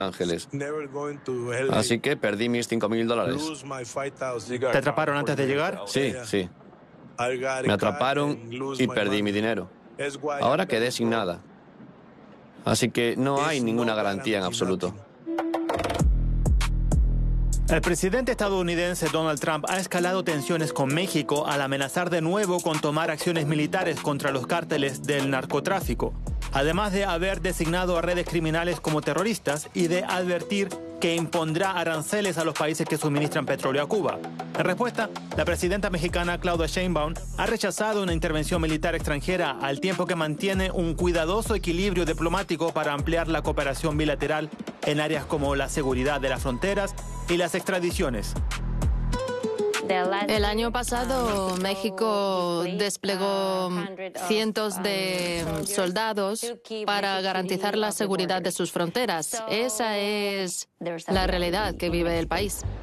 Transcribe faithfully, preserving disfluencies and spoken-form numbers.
Ángeles. Así que perdí mis cinco mil dólares. ¿Te atraparon antes de llegar? Sí, sí. Me atraparon y perdí mi dinero. Ahora quedé sin nada. Así que no hay ninguna garantía en absoluto. El presidente estadounidense Donald Trump ha escalado tensiones con México al amenazar de nuevo con tomar acciones militares contra los cárteles del narcotráfico, además de haber designado a redes criminales como terroristas y de advertir que impondrá aranceles a los países que suministran petróleo a Cuba. En respuesta, la presidenta mexicana Claudia Sheinbaum ha rechazado una intervención militar extranjera al tiempo que mantiene un cuidadoso equilibrio diplomático para ampliar la cooperación bilateral en áreas como la seguridad de las fronteras y las extradiciones. El año pasado México desplegó cientos de soldados para garantizar la seguridad de sus fronteras. Esa es la realidad que vive el país.